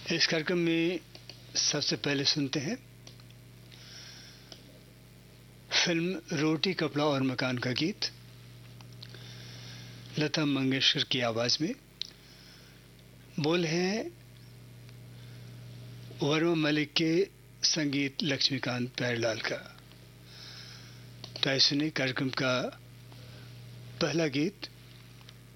इस कार्यक्रम में सबसे पहले सुनते हैं फिल्म रोटी कपड़ा और मकान का गीत लता मंगेशकर की आवाज में। बोल हैं वर्मा मलिक के, संगीत लक्ष्मीकांत प्यारेलाल का। तो ऐसे सुनिए कार्यक्रम का पहला गीत